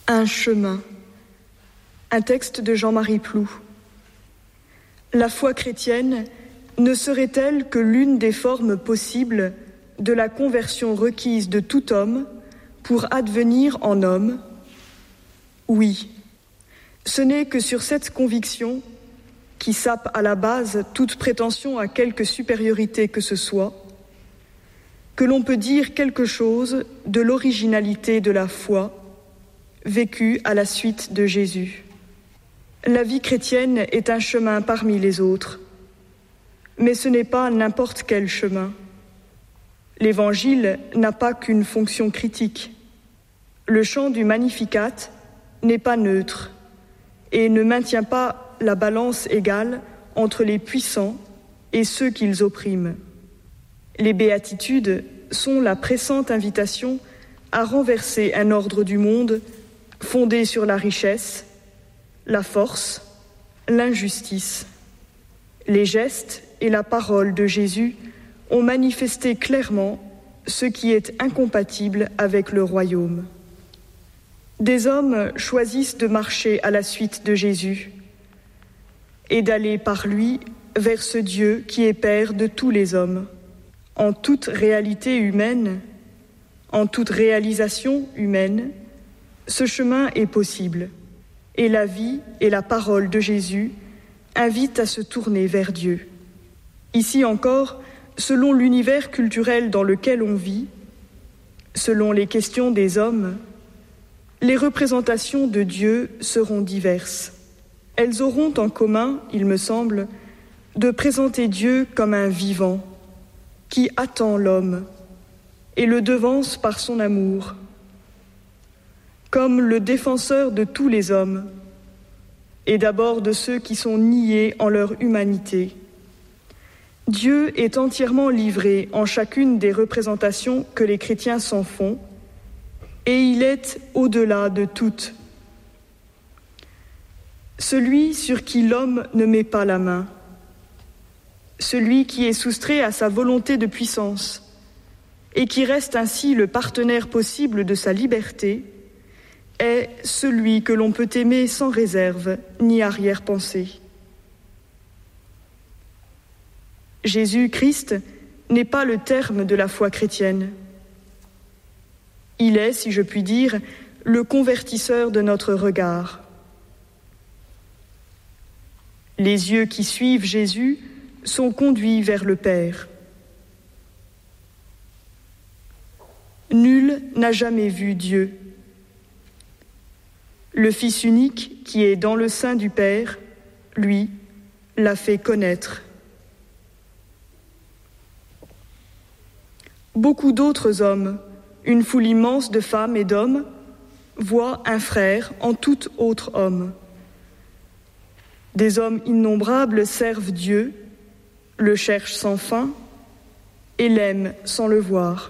Un chemin. Un texte de Jean-Marie Ploux. La foi chrétienne ne serait-elle que l'une des formes possibles de la conversion requise de tout homme pour advenir en homme? Oui. Ce n'est que sur cette conviction, qui sape à la base toute prétention à quelque supériorité que ce soit, que l'on peut dire quelque chose de l'originalité de la foi vécue à la suite de Jésus. La vie chrétienne est un chemin parmi les autres, mais ce n'est pas n'importe quel chemin. L'Évangile n'a pas qu'une fonction critique. Le chant du Magnificat n'est pas neutre et ne maintient pas la balance égale entre les puissants et ceux qu'ils oppriment. Les béatitudes sont la pressante invitation à renverser un ordre du monde fondé sur la richesse, la force, l'injustice. Les gestes et la parole de Jésus ont manifesté clairement ce qui est incompatible avec le royaume. Des hommes choisissent de marcher à la suite de Jésus et d'aller par lui vers ce Dieu qui est Père de tous les hommes. En toute réalité humaine, en toute réalisation humaine, ce chemin est possible, et la vie et la parole de Jésus invitent à se tourner vers Dieu. Ici encore, selon l'univers culturel dans lequel on vit, selon les questions des hommes, les représentations de Dieu seront diverses. Elles auront en commun, il me semble, de présenter Dieu comme un vivant qui attend l'homme et le devance par son amour, comme le défenseur de tous les hommes, et d'abord de ceux qui sont niés en leur humanité. Dieu est entièrement livré en chacune des représentations que les chrétiens s'en font, et il est au-delà de toutes. Celui sur qui l'homme ne met pas la main, celui qui est soustrait à sa volonté de puissance, et qui reste ainsi le partenaire possible de sa liberté, est celui que l'on peut aimer sans réserve ni arrière-pensée. Jésus-Christ n'est pas le terme de la foi chrétienne. Il est, si je puis dire, le convertisseur de notre regard. Les yeux qui suivent Jésus sont conduits vers le Père. Nul n'a jamais vu Dieu. Le Fils unique qui est dans le sein du Père, lui, l'a fait connaître. Beaucoup d'autres hommes, une foule immense de femmes et d'hommes, voient un frère en tout autre homme. Des hommes innombrables servent Dieu, le cherchent sans fin et l'aiment sans le voir.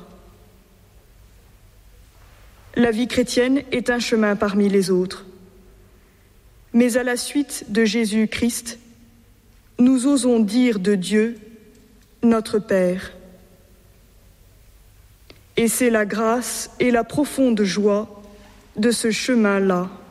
La vie chrétienne est un chemin parmi les autres. Mais à la suite de Jésus-Christ, nous osons dire de Dieu, notre Père. Et c'est la grâce et la profonde joie de ce chemin-là